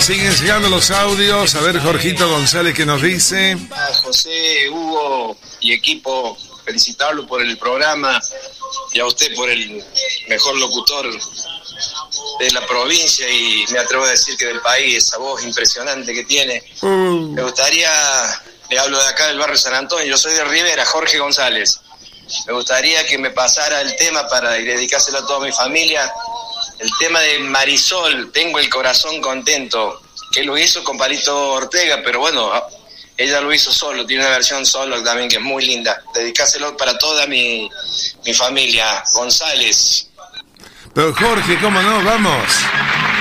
Siguen llegando los audios. A ver, Jorgito González, ¿qué nos dice? José, Hugo y equipo, felicitarlo por el programa y a usted por el mejor locutor de la provincia y me atrevo a decir que del país, esa voz impresionante que tiene. Me gustaría, le hablo de acá del barrio San Antonio, yo soy de Rivera, Jorge González. Me gustaría que me pasara el tema para dedicárselo a toda mi familia. El tema de Marisol, tengo el corazón contento, que lo hizo con Palito Ortega, pero bueno, ella lo hizo solo, tiene una versión solo también que es muy linda. Dedicárselo para toda mi familia. González. Pero Jorge, ¿cómo no? Vamos.